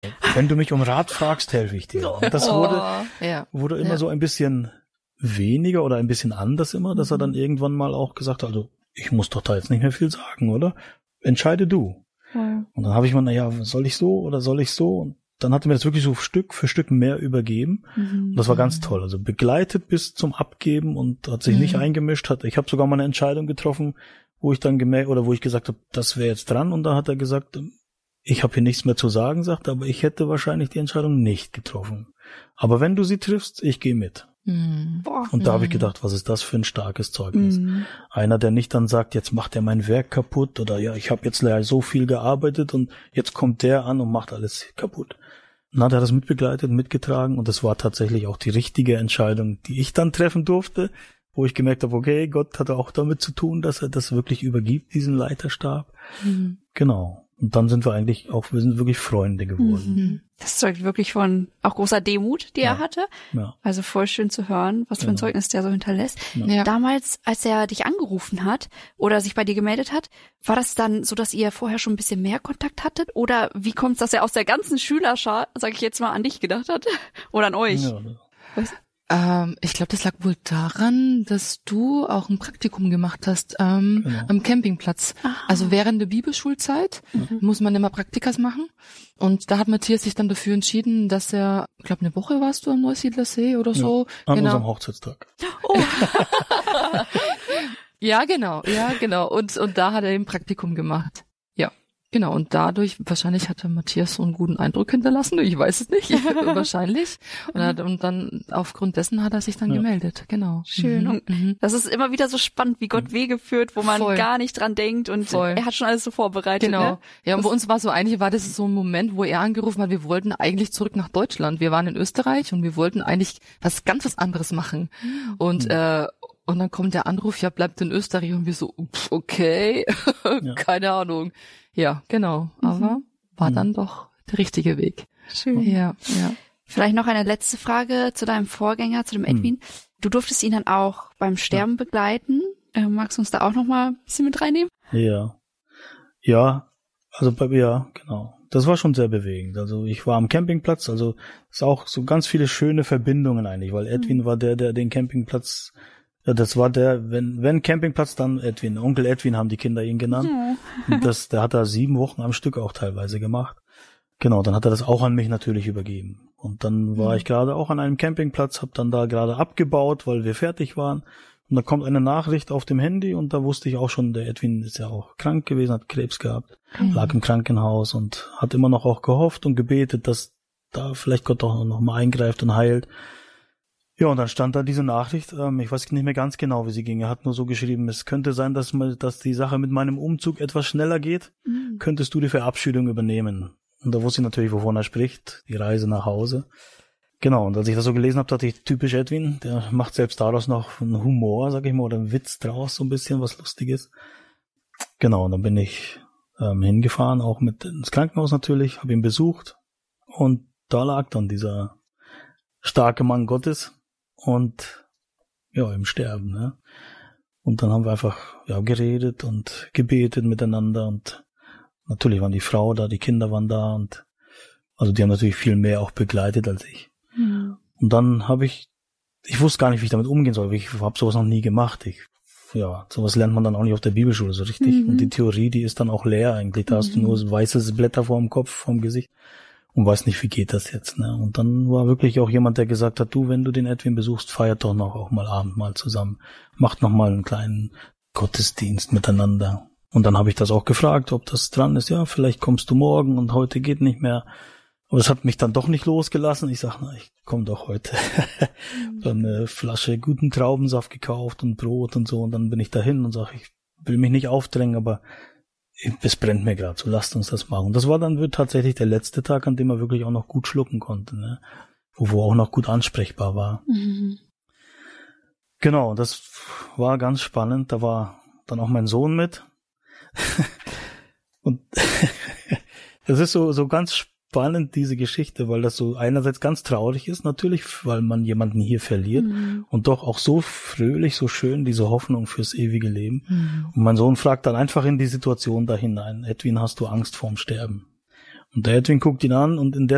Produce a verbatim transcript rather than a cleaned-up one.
wenn du mich um Rat fragst, helfe ich dir. Und das wurde, oh, ja. wurde immer ja. so ein bisschen weniger oder ein bisschen anders immer, dass er dann irgendwann mal auch gesagt hat, also ich muss doch da jetzt nicht mehr viel sagen, oder? Entscheide du. Ja. Und dann habe ich mal, naja, soll ich so oder soll ich so? Und dann hat er mir das wirklich so Stück für Stück mehr übergeben. Mhm. Und das war ganz toll. Also begleitet bis zum Abgeben und hat sich mhm. nicht eingemischt. Hat, ich habe sogar mal eine Entscheidung getroffen, wo ich dann gemerkt, oder wo ich gesagt habe, das wäre jetzt dran. Und da hat er gesagt, ich habe hier nichts mehr zu sagen, sagt er, aber ich hätte wahrscheinlich die Entscheidung nicht getroffen. Aber wenn du sie triffst, ich gehe mit. Mhm. Und da habe ich gedacht, was ist das für ein starkes Zeugnis? Mhm. Einer, der nicht dann sagt, jetzt macht er mein Werk kaputt oder ja, ich habe jetzt so viel gearbeitet und jetzt kommt der an und macht alles kaputt. Und dann hat er das mitbegleitet, mitgetragen und das war tatsächlich auch die richtige Entscheidung, die ich dann treffen durfte, wo ich gemerkt habe, okay, Gott hatte auch damit zu tun, dass er das wirklich übergibt, diesen Leiterstab. Mhm. Genau. Und dann sind wir eigentlich auch, wir sind wirklich Freunde geworden. Das zeugt wirklich von auch großer Demut, die ja. er hatte. Ja. Also voll schön zu hören, was für ein ja. Zeugnis der so hinterlässt. Ja. Damals, als er dich angerufen hat oder sich bei dir gemeldet hat, war das dann so, dass ihr vorher schon ein bisschen mehr Kontakt hattet? Oder wie kommt es, dass er aus der ganzen Schülerschar, sag ich jetzt mal, an dich gedacht hat? Oder an euch? Ja. Weißt du? Ähm, ich glaube, das lag wohl daran, dass du auch ein Praktikum gemacht hast ähm, genau. am Campingplatz. Aha. Also während der Bibelschulzeit mhm. muss man immer Praktikas machen. Und da hat Matthias sich dann dafür entschieden, dass er, ich glaube, eine Woche warst du am Neusiedlersee oder so. Ja, an genau. unserem Hochzeitstag. Oh. ja, genau, ja, genau. Und und da hat er eben Praktikum gemacht. Ja. Genau, und dadurch, wahrscheinlich hat der Matthias so einen guten Eindruck hinterlassen, ich weiß es nicht, wahrscheinlich. Und, hat, und dann, aufgrund dessen hat er sich dann ja. gemeldet, genau. Schön. Mhm. Und mhm. das ist immer wieder so spannend, wie Gott Wege führt, wo man Voll. gar nicht dran denkt und Voll. er hat schon alles so vorbereitet. Genau. Ne? Ja, und bei uns war so, eigentlich war das so ein Moment, wo er angerufen hat, wir wollten eigentlich zurück nach Deutschland. Wir waren in Österreich und wir wollten eigentlich was ganz was anderes machen. Mhm. Und, mhm. äh, und dann kommt der Anruf, ja, bleibt in Österreich und wir so, okay, ja. keine Ahnung. Ja, genau. Aber mhm. war dann doch der richtige Weg. Schön. Ja, ja. Vielleicht noch eine letzte Frage zu deinem Vorgänger, zu dem Edwin. Mhm. Du durftest ihn dann auch beim Sterben ja. begleiten. Äh, magst du uns da auch noch mal ein bisschen mit reinnehmen? Ja. Ja, also bei mir, ja, genau. Das war schon sehr bewegend. Also ich war am Campingplatz, also es ist auch so ganz viele schöne Verbindungen eigentlich, weil Edwin mhm. war der, der den Campingplatz Ja, das war der, wenn wenn Campingplatz, dann Edwin. Onkel Edwin haben die Kinder ihn genannt. Ja. Das, der hat da sieben Wochen am Stück auch teilweise gemacht. Genau, dann hat er das auch an mich natürlich übergeben. Und dann war mhm. ich gerade auch an einem Campingplatz, hab dann da gerade abgebaut, weil wir fertig waren. Und da kommt eine Nachricht auf dem Handy und da wusste ich auch schon, der Edwin ist ja auch krank gewesen, hat Krebs gehabt, mhm. lag im Krankenhaus und hat immer noch auch gehofft und gebetet, dass da vielleicht Gott auch noch mal eingreift und heilt. Ja, und dann stand da diese Nachricht, ähm, ich weiß nicht mehr ganz genau, wie sie ging. Er hat nur so geschrieben, es könnte sein, dass, mal, dass die Sache mit meinem Umzug etwas schneller geht. Mhm. Könntest du die Verabschiedung übernehmen? Und da wusste ich natürlich, wovon er spricht, die Reise nach Hause. Genau, und als ich das so gelesen habe, dachte ich, typisch Edwin, der macht selbst daraus noch einen Humor, sag ich mal, oder einen Witz draus, so ein bisschen, was Lustiges. Genau, und dann bin ich ähm, hingefahren, auch mit ins Krankenhaus natürlich, habe ihn besucht. Und da lag dann dieser starke Mann Gottes. Und ja, im Sterben, ne? Und dann haben wir einfach ja geredet und gebetet miteinander und natürlich waren die Frau da, die Kinder waren da und also die haben natürlich viel mehr auch begleitet als ich. Mhm. Und dann habe ich, ich wusste gar nicht, wie ich damit umgehen soll, ich habe sowas noch nie gemacht. Ich, ja, sowas lernt man dann auch nicht auf der Bibelschule so richtig. Mhm. Und die Theorie, die ist dann auch leer eigentlich. Da mhm. hast du nur weiße Blätter vorm Kopf, vorm Gesicht. Und weiß nicht, wie geht das jetzt, ne? Und dann war wirklich auch jemand, der gesagt hat, du, wenn du den Edwin besuchst, feiert doch noch auch mal Abendmahl zusammen. Macht noch mal einen kleinen Gottesdienst miteinander. Und dann habe ich das auch gefragt, ob das dran ist. Ja, vielleicht kommst du morgen und heute geht nicht mehr. Aber es hat mich dann doch nicht losgelassen. Ich sag, na, ich komm doch heute. Dann eine Flasche guten Traubensaft gekauft und Brot und so. Und dann bin ich dahin und sag, ich will mich nicht aufdrängen, aber es brennt mir gerade, so lasst uns das machen. Das war dann tatsächlich der letzte Tag, an dem er wirklich auch noch gut schlucken konnte, ne? Wo, wo auch noch gut ansprechbar war. Mhm. Genau, das war ganz spannend. Da war dann auch mein Sohn mit. Und das ist so, so ganz spannend, diese Geschichte, weil das so einerseits ganz traurig ist, natürlich, weil man jemanden hier verliert mhm. und doch auch so fröhlich, so schön, diese Hoffnung fürs ewige Leben. Mhm. Und mein Sohn fragt dann einfach in die Situation da hinein, Edwin, hast du Angst vorm Sterben? Und der Edwin guckt ihn an und in der